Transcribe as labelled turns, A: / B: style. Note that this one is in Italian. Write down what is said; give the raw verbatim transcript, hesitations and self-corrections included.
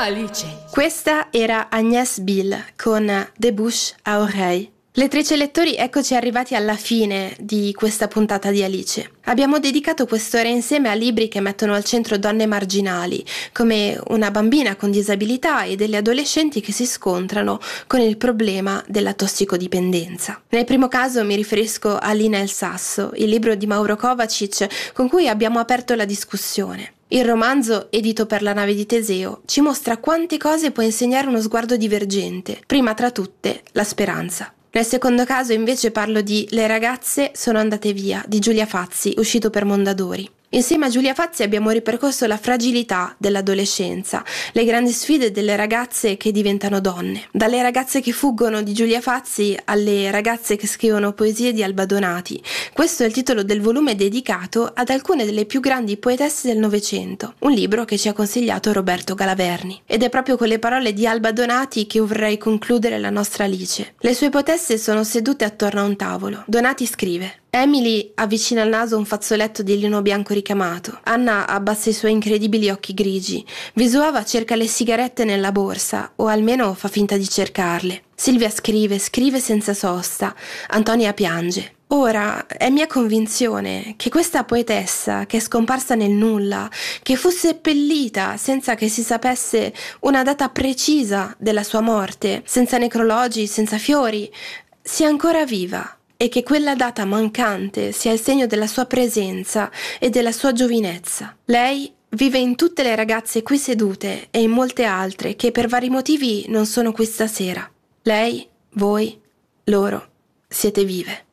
A: Alice.
B: Questa era Agnès Bill con Des Bouches à Oreilles. Lettrici e lettori, eccoci arrivati alla fine di questa puntata di Alice. Abbiamo dedicato quest'ora insieme a libri che mettono al centro donne marginali, come una bambina con disabilità e delle adolescenti che si scontrano con il problema della tossicodipendenza. Nel primo caso mi riferisco a Lina e il sasso, il libro di Mauro Kovacic con cui abbiamo aperto la discussione. Il romanzo, edito per la nave di Teseo, ci mostra quante cose può insegnare uno sguardo divergente, prima tra tutte la speranza. Nel secondo caso invece parlo di Le ragazze sono andate via, di Giulia Fazzi, uscito per Mondadori. Insieme a Giulia Fazzi abbiamo ripercorso la fragilità dell'adolescenza, le grandi sfide delle ragazze che diventano donne. Dalle ragazze che fuggono di Giulia Fazzi alle ragazze che scrivono poesie di Alba Donati. Questo è il titolo del volume dedicato ad alcune delle più grandi poetesse del Novecento, un libro che ci ha consigliato Roberto Galaverni. Ed è proprio con le parole di Alba Donati che vorrei concludere la nostra Alice. Le sue poetesse sono sedute attorno a un tavolo. Donati scrive: Emily avvicina al naso un fazzoletto di lino bianco ricamato. Anna abbassa i suoi incredibili occhi grigi. Visuava cerca le sigarette nella borsa, o almeno fa finta di cercarle. Silvia scrive, scrive senza sosta. Antonia piange. Ora, è mia convinzione che questa poetessa, che è scomparsa nel nulla, che fu seppellita senza che si sapesse una data precisa della sua morte, senza necrologi, senza fiori, sia ancora viva. E che quella data mancante sia il segno della sua presenza e della sua giovinezza. Lei vive in tutte le ragazze qui sedute e in molte altre che per vari motivi non sono qui stasera. Lei, voi, loro, siete vive.